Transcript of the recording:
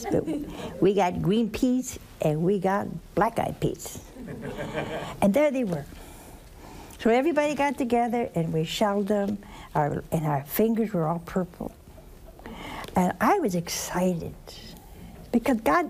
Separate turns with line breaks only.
peas, but we got green peas and we got black-eyed peas. And there they were. So everybody got together and we shelled them, and our fingers were all purple. And I was excited because God